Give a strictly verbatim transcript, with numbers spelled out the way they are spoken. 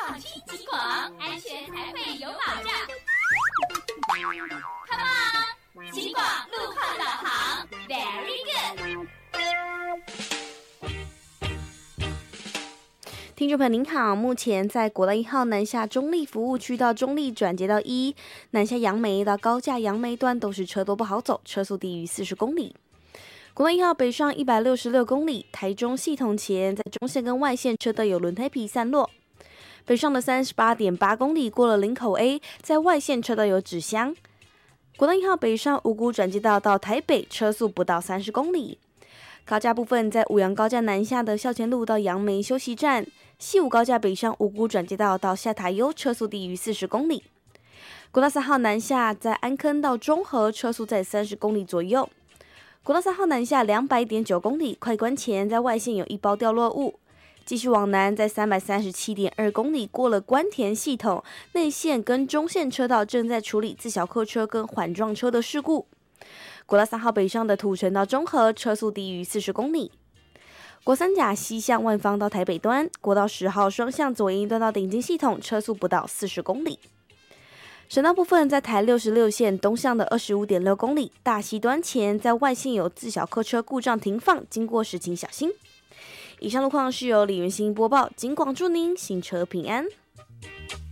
广听警广，安全才会有保障。Come on， 警广路况导航 ，Very good。 听众朋友您好，目前在国道一号南下中立服务区到中立转接到一，南下杨梅到高架杨梅段都是车多不好走，车速低于四十公里。国道一号北上一百六十六公里，台中系统前在中线跟外线车都有轮胎皮散落。北上的三十八点八公里过了林口 A， 在外线车道有纸箱。国道一号北上五股转接道到台北，车速不到三十公里。高架部分在五杨高架南下的校前路到杨梅休息站，西武高架北上五股转接道到下台优，车速低于四十公里。国道三号南下在安坑到中和，车速在三十公里左右。国道三号南下两百点九公里，快关前在外线有一包掉落物。继续往南，在三百三十七点二公里过了关田系统内线跟中线车道，正在处理自小客车跟缓撞车的事故。国道三号北上的土城到中和，车速低于四十公里。国三甲西向万芳到台北端，国道十号双向左营段到顶金系统，车速不到四十公里。省道部分在台六十六线东向的二十五点六公里，大溪端前在外线有自小客车故障停放，经过时请小心。以上路况是由李元兴播报，警广祝您行车平安。